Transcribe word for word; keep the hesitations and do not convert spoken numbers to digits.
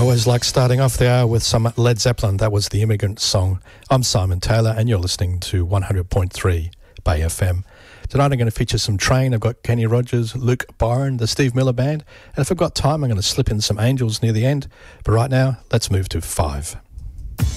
always like starting off the hour with some Led Zeppelin. That was the Immigrant Song. I'm Simon Taylor, and you're listening to one hundred point three Bay F M. Tonight I'm going to feature some Train. I've got Kenny Rogers, Luke Byron, the Steve Miller Band, and if I've got time, I'm going to slip in some Angels near the end. But right now, let's move to five.